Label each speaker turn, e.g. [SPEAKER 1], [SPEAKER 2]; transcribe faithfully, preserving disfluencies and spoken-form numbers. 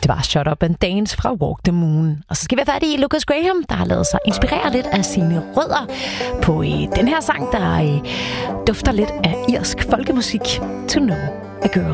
[SPEAKER 1] Det var Shut Up and Dance fra Walk the Moon. Og så skal vi have fat i Lucas Graham, der har lavet sig inspirere lidt af sine rødder på øh, den her sang, der øh, dufter lidt af irsk folkemusik. To Know a Girl.